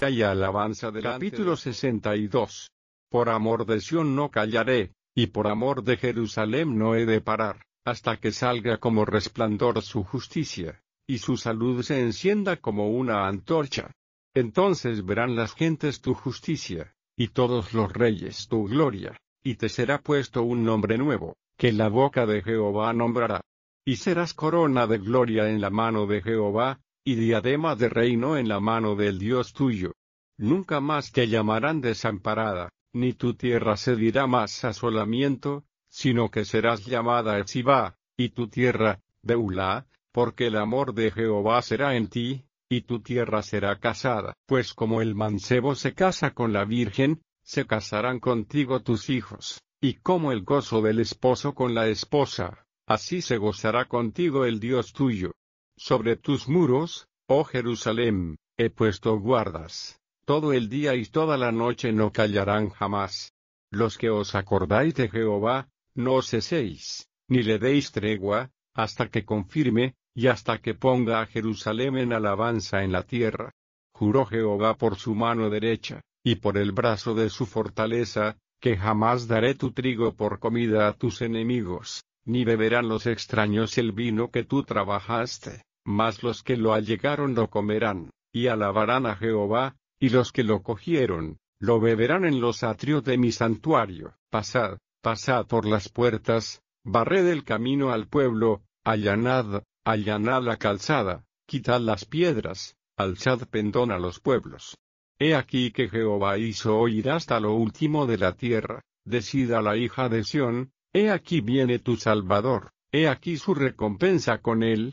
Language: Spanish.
alabanza y alabanza delante. Capítulo 62. Por amor de Sión no callaré, y por amor de Jerusalén no he de parar, hasta que salga como resplandor su justicia, y su salud se encienda como una antorcha. Entonces verán las gentes tu justicia, y todos los reyes tu gloria, y te será puesto un nombre nuevo, que la boca de Jehová nombrará. Y serás corona de gloria en la mano de Jehová, y diadema de reino en la mano del Dios tuyo. Nunca más te llamarán desamparada, ni tu tierra se dirá más asolamiento, sino que serás llamada Etzibá, y tu tierra, Beulah, porque el amor de Jehová será en ti, y tu tierra será casada. Pues como el mancebo se casa con la virgen, se casarán contigo tus hijos, y como el gozo del esposo con la esposa, así se gozará contigo el Dios tuyo. Sobre tus muros, oh Jerusalén, he puesto guardas, todo el día y toda la noche no callarán jamás. Los que os acordáis de Jehová, no ceséis, ni le deis tregua, hasta que confirme, y hasta que ponga a Jerusalén en alabanza en la tierra. Juró Jehová por su mano derecha, y por el brazo de su fortaleza, que jamás daré tu trigo por comida a tus enemigos, ni beberán los extraños el vino que tú trabajaste, mas los que lo allegaron lo comerán, y alabarán a Jehová, y los que lo cogieron, lo beberán en los atrios de mi santuario. Pasad, pasad por las puertas, barred el camino al pueblo, allanad la calzada, quitad las piedras, alzad pendón a los pueblos. He aquí que Jehová hizo oír hasta lo último de la tierra, decida la hija de Sión, he aquí viene tu Salvador, he aquí su recompensa con él,